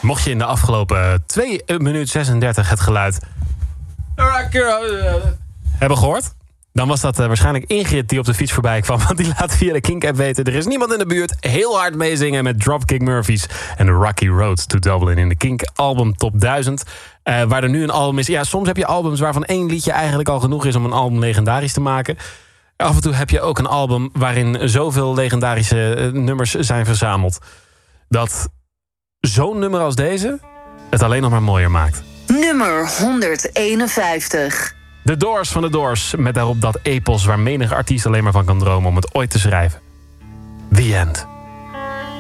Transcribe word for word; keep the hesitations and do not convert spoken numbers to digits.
Mocht je in de afgelopen twee minuten zesendertig het geluid hebben gehoord, dan was dat uh, waarschijnlijk Ingrid die op de fiets voorbij kwam. Want die laat via de Kink-app weten, er is niemand in de buurt. Heel hard meezingen met Dropkick Murphys en The Rocky Road to Dublin in de Kink album Top duizend. Uh, waar er nu een album is. Ja, soms heb je albums waarvan één liedje eigenlijk al genoeg is om een album legendarisch te maken. Af en toe heb je ook een album waarin zoveel legendarische uh, nummers zijn verzameld, dat zo'n nummer als deze het alleen nog maar mooier maakt. Nummer honderdeenenvijftig. The Doors van The Doors, met daarop dat epos waar menige artiest alleen maar van kan dromen om het ooit te schrijven. The End.